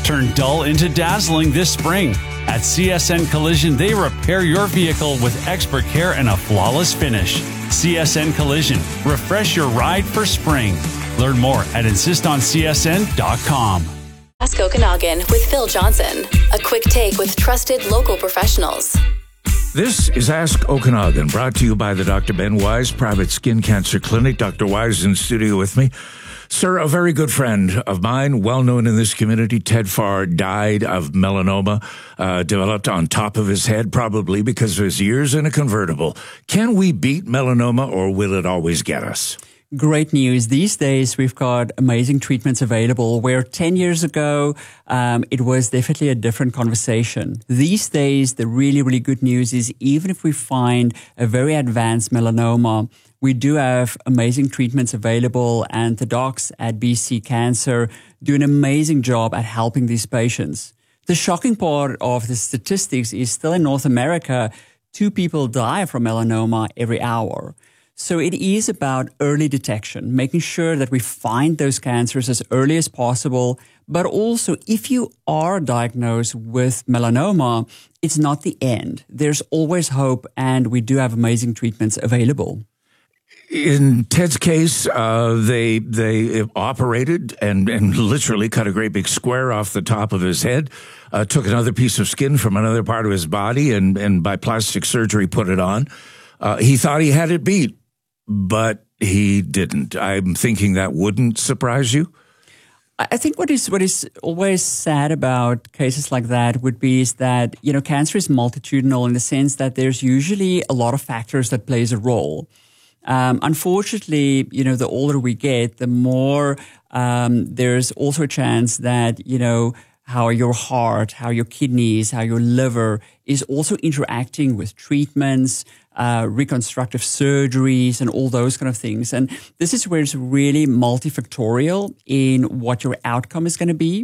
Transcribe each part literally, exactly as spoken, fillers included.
Turn dull into dazzling this spring. At C S N Collision, they repair your vehicle with expert care and a flawless finish. C S N Collision. Refresh your ride for spring. Learn more at insist on C S N dot com. Ask Okanagan with Phil Johnson. A quick take with trusted local professionals. This is Ask Okanagan, brought to you by the Doctor Ben Wise Private Skin Cancer Clinic. Doctor Wise in studio with me. Sir, a very good friend of mine, well known in this community, Ted Farr, died of melanoma, uh, developed on top of his head, probably because of his years in a convertible. Can we beat melanoma, or will it always get us? Great news. These days, we've got amazing treatments available where ten years ago, um, it was definitely a different conversation. These days, the really, really good news is even if we find a very advanced melanoma, we do have amazing treatments available, and the docs at B C Cancer do an amazing job at helping these patients. The shocking part of the statistics is still in North America, two people die from melanoma every hour. So it is about early detection, making sure that we find those cancers as early as possible. But also, if you are diagnosed with melanoma, it's not the end. There's always hope, and we do have amazing treatments available. In Ted's case, uh, they they operated and, and literally cut a great big square off the top of his head, uh, took another piece of skin from another part of his body, and, and by plastic surgery put it on. Uh, he thought he had it beat, but he didn't. I'm thinking that wouldn't surprise you. I think what is what is always sad about cases like that would be is that, you know, cancer is multitudinal in the sense that there's usually a lot of factors that plays a role. Um, unfortunately, you know, the older we get, the more um, there's also a chance that, you know, how your heart, how your kidneys, how your liver is also interacting with treatments, uh, reconstructive surgeries, and all those kind of things. And this is where it's really multifactorial in what your outcome is going to be.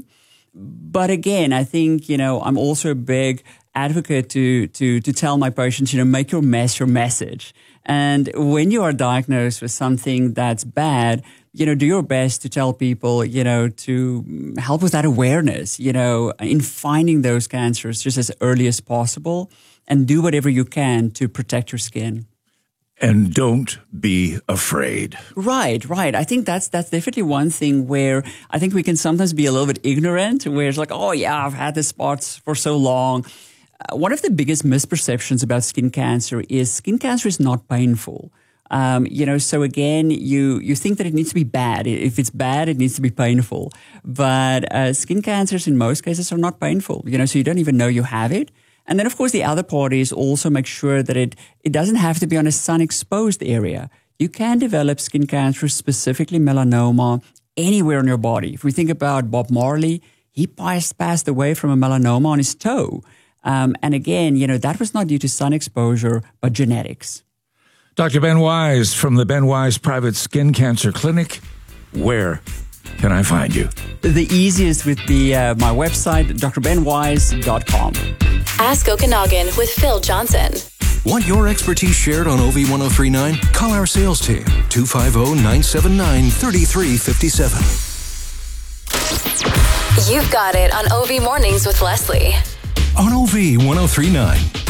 But again, I think, you know, I'm also a big advocate to to to tell my patients, you know, make your mess your message. And when you are diagnosed with something that's bad, you know, do your best to tell people, you know, to help with that awareness, you know, in finding those cancers just as early as possible, and do whatever you can to protect your skin. And don't be afraid. Right, right. I think that's that's definitely one thing where I think we can sometimes be a little bit ignorant, where it's like, oh yeah, I've had this spots for so long. Uh, one of the biggest misperceptions about skin cancer is skin cancer is not painful. Um, you know, so again, you you think that it needs to be bad. If it's bad, it needs to be painful. But uh, skin cancers in most cases are not painful. You know, so you don't even know you have it. And then, of course, the other part is also make sure that it, it doesn't have to be on a sun-exposed area. You can develop skin cancer, specifically melanoma, anywhere on your body. If we think about Bob Marley, he passed, passed away from a melanoma on his toe. Um, and again, you know, that was not due to sun exposure, but genetics. Doctor Ben Wise from the Ben Wise Private Skin Cancer Clinic. Where can I find you? The easiest would be uh, my website, d r ben wise dot com. Ask Okanagan with Phil Johnson. Want your expertise shared on O V ten thirty-nine? Call our sales team, two five zero, nine seven nine, three three five seven. You've got it on O V Mornings with Leslie. On O V ten thirty-nine.